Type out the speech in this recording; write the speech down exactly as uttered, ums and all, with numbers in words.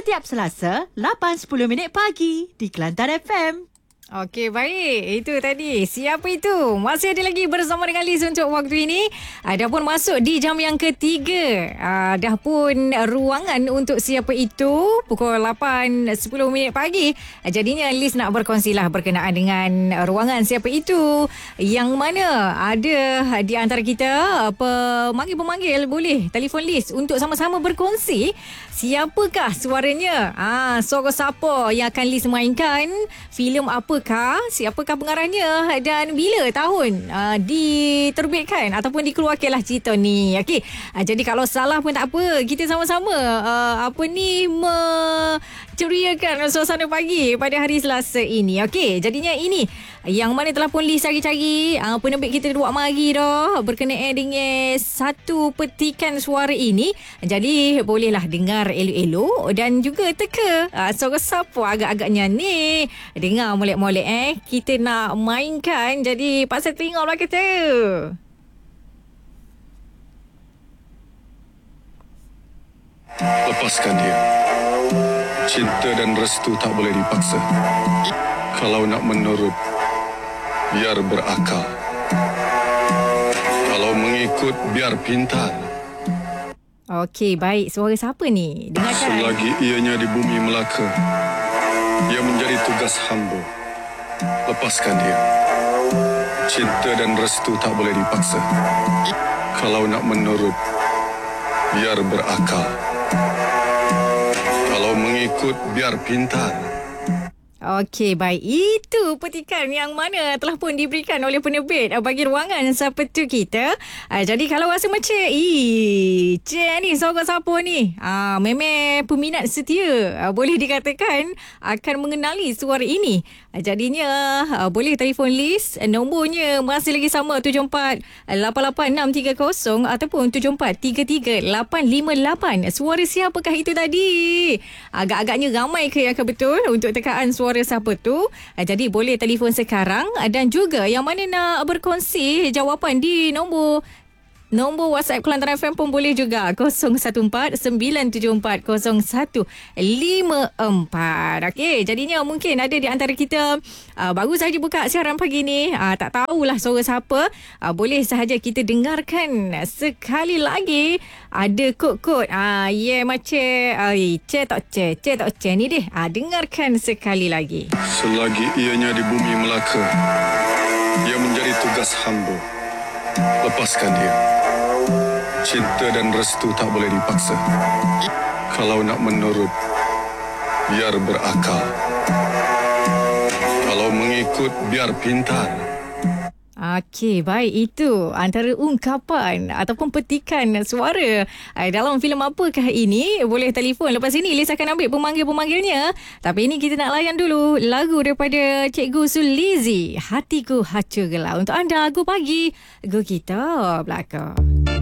setiap Selasa, lapan sepuluh minit pagi di Kelantan F M. Okey, baik. Itu tadi. Siapa itu? Masih ada lagi bersama dengan Liz untuk waktu ini. Uh, dah pun masuk di jam yang ketiga. Uh, dah pun ruangan untuk siapa itu. Pukul lapan sepuluh minit pagi. Uh, jadinya Liz nak berkongsilah berkenaan dengan ruangan siapa itu. Yang mana ada di antara kita pemanggil-pemanggil boleh telefon Liz untuk sama-sama berkongsi. Siapakah suaranya? Ah, suara siapa yang akan Liz mainkan? Filem apa? Apakah, siapakah pengarahnya dan bila tahun uh, diterbitkan ataupun dikeluarkanlah cerita ni. Okey. Uh, jadi kalau salah pun tak apa, kita sama-sama uh, apa ni menceriakan suasana pagi pada hari Selasa ini. Okey, jadinya ini yang mana telah pun Liz cari-cari, uh, penerbit kita dua mari dah berkenaan dengan satu petikan suara ini. Jadi bolehlah dengar elok-elok dan juga teka uh, suara siapa agak-agaknya ni. Dengar molek molek eh kita nak mainkan, jadi pasal tengok belakang tu. Lepaskan dia. Cinta dan restu tak boleh dipaksa. Kalau nak menurut, biar berakal. Kalau mengikut, biar pintar. Okey, baik. Suara siapa ni? Dengarkan. Selagi ianya di bumi Melaka, ia menjadi tugas hamba. Lepaskan dia. Cinta dan restu tak boleh dipaksa. Kalau nak menurut, biar berakal. Kalau mengikut, biar pintar. Okey, baik. Itu petikan yang mana telah pun diberikan oleh penerbit bagi ruangan seperti kita. Uh, jadi kalau rasa macam, ih, cik ni suara siapa ni? Uh, memang peminat setia. Uh, boleh dikatakan akan mengenali suara ini. Uh, jadinya uh, boleh telefon Liz. Uh, nombornya masih lagi sama, tujuh empat lapan lapan enam tiga kosong ataupun tujuh empat tiga tiga lapan lima lapan. Suara siapakah itu tadi? Agak-agaknya ramai ke yang akan betul untuk tekaan suara siapa tu. Jadi boleh telefon sekarang dan juga yang mana nak berkongsi jawapan di nombor Nombor WhatsApp Kelantan F M pun boleh juga, kosong satu empat sembilan tujuh empat kosong satu lima empat. Okey, jadinya mungkin ada di antara kita uh, baru sahaja buka siaran pagi ni, uh, tak tahulah suara siapa. Uh, boleh sahaja kita dengarkan sekali lagi. Ada kod-kod. Ah, uh, yeah, macam uh, cek tak cek, cek tak cek ni deh. Uh, dengarkan sekali lagi. Selagi ianya di bumi Melaka, ia menjadi tugas hamba. Lepaskan dia. Cinta dan restu tak boleh dipaksa. Kalau nak menurut, biar berakal. Kalau mengikut, biar pintar. Okey, baik. Itu antara ungkapan ataupun petikan suara dalam filem apakah ini. Boleh telefon. Lepas ini Liz akan ambil pemanggil-pemanggilnya. Tapi ini kita nak layan dulu lagu daripada Cikgu Sulizi, Hatiku Hancur Gelap. Untuk anda, Go Pagi, Go Kita Belakang.